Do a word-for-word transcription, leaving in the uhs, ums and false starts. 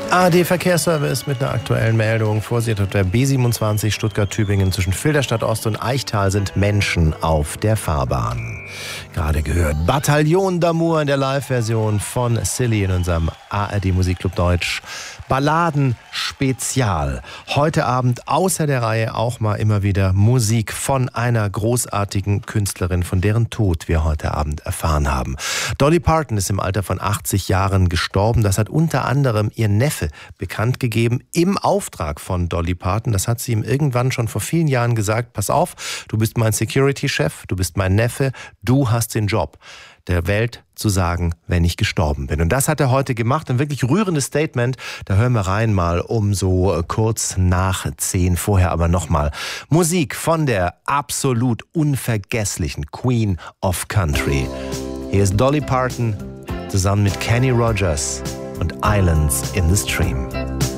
A D Verkehrsservice mit einer aktuellen Meldung. Vorsicht, auf der B siebenundzwanzig Stuttgart-Tübingen zwischen Filderstadt Ost und Eichtal sind Menschen auf der Fahrbahn. Gerade gehört Bataillon d'Amour in der Live-Version von Silly in unserem A R D Musikclub Deutsch. Balladen-Spezial. Heute Abend außer der Reihe auch mal immer wieder Musik von einer großartigen Künstlerin, von deren Tod wir heute Abend erfahren haben. Dolly Parton ist im Alter von achtzig Jahren gestorben. Das hat unter anderem ihr Neffe bekannt gegeben, im Auftrag von Dolly Parton. Das hat sie ihm irgendwann schon vor vielen Jahren gesagt. Pass auf, du bist mein Security-Chef, du bist mein Neffe, du hast den Job, der Welt zu sagen, wenn ich gestorben bin. Und das hat er heute gemacht. Ein wirklich rührendes Statement. Da hören wir rein mal um so kurz nach zehn. Vorher aber nochmal Musik von der absolut unvergesslichen Queen of Country. Hier ist Dolly Parton zusammen mit Kenny Rogers und Islands in the Stream.